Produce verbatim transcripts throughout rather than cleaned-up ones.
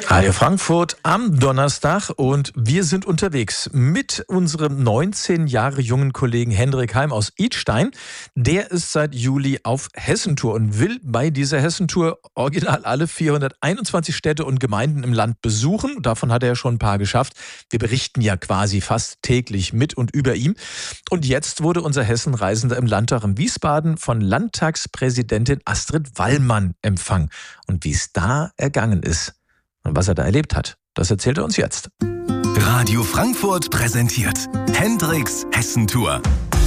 Radio Frankfurt am Donnerstag und wir sind unterwegs mit unserem neunzehn Jahre jungen Kollegen Hendrik Heim aus Idstein. Der ist seit Juli auf Hessentour und will bei dieser Hessentour original alle vierhunderteinundzwanzig Städte und Gemeinden im Land besuchen. Davon hat er schon ein paar geschafft. Wir berichten ja quasi fast täglich mit und über ihm. Und jetzt wurde unser Hessenreisender im Landtag in Wiesbaden von Landtagspräsidentin Astrid Wallmann empfangen. Und wie es da ergangen ist und was er da erlebt hat, das erzählt er uns jetzt. Radio Frankfurt präsentiert Hendriks Hessentour.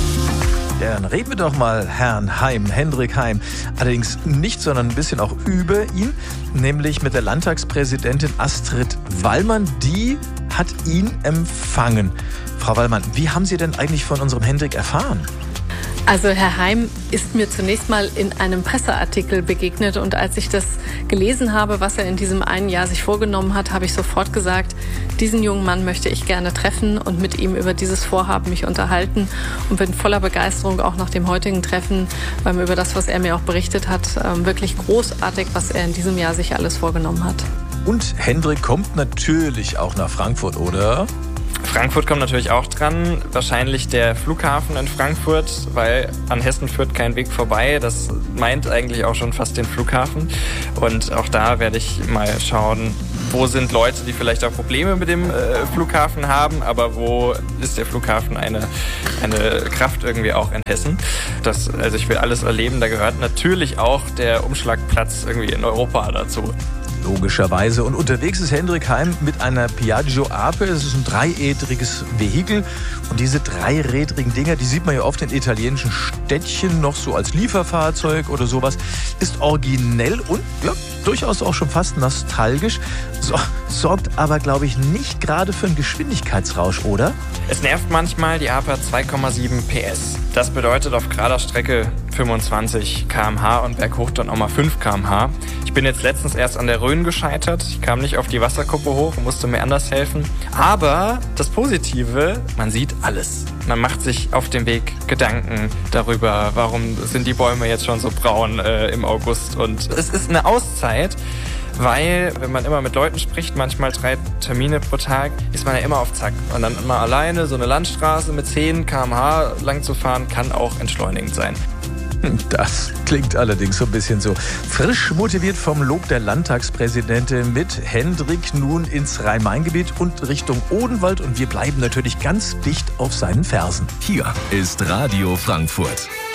Ja, dann reden wir doch mal Herrn Heim, Hendrik Heim. Allerdings nicht, sondern ein bisschen auch über ihn, nämlich mit der Landtagspräsidentin Astrid Wallmann. Die hat ihn empfangen. Frau Wallmann, wie haben Sie denn eigentlich von unserem Hendrik erfahren? Also Herr Heim ist mir zunächst mal in einem Presseartikel begegnet und als ich das gelesen habe, was er in diesem einen Jahr sich vorgenommen hat, habe ich sofort gesagt, diesen jungen Mann möchte ich gerne treffen und mit ihm über dieses Vorhaben mich unterhalten und bin voller Begeisterung auch nach dem heutigen Treffen über das, was er mir auch berichtet hat, wirklich großartig, was er in diesem Jahr sich alles vorgenommen hat. Und Hendrik kommt natürlich auch nach Frankfurt, oder? Frankfurt kommt natürlich auch dran, wahrscheinlich der Flughafen in Frankfurt, weil an Hessen führt kein Weg vorbei. Das meint eigentlich auch schon fast den Flughafen. Und auch da werde ich mal schauen, wo sind Leute, die vielleicht auch Probleme mit dem äh, Flughafen haben, aber wo ist der Flughafen eine, eine Kraft irgendwie auch in Hessen. Das, also ich will alles erleben, da gehört natürlich auch der Umschlagplatz irgendwie in Europa dazu. Logischerweise. Und unterwegs ist Hendrik Heim mit einer Piaggio Ape. Es ist ein dreirädriges Vehikel. Und diese dreirädrigen Dinger, die sieht man ja oft in italienischen Städtchen noch so als Lieferfahrzeug oder sowas. Ist originell und ja, durchaus auch schon fast nostalgisch. So, sorgt aber, glaube ich, nicht gerade für einen Geschwindigkeitsrausch, oder? Es nervt manchmal, die Ape hat zwei Komma sieben P S. Das bedeutet auf gerader Strecke fünfundzwanzig Kilometer pro Stunde und berghoch dann auch mal fünf Kilometer pro Stunde. Ich bin jetzt letztens erst an der Rhön gescheitert. Ich kam nicht auf die Wasserkuppe hoch und musste mir anders helfen. Aber das Positive, man sieht alles. Man macht sich auf dem Weg Gedanken darüber, warum sind die Bäume jetzt schon so braun äh, im August. Und es ist eine Auszeit, weil, wenn man immer mit Leuten spricht, manchmal drei Termine pro Tag, ist man ja immer auf Zack. Und dann immer alleine so eine Landstraße mit zehn Kilometer pro Stunde lang zu fahren, kann auch entschleunigend sein. Das klingt allerdings so ein bisschen so. Frisch motiviert vom Lob der Landtagspräsidentin mit Hendrik nun ins Rhein-Main-Gebiet und Richtung Odenwald. Und wir bleiben natürlich ganz dicht auf seinen Fersen. Hier ist Radio Frankfurt.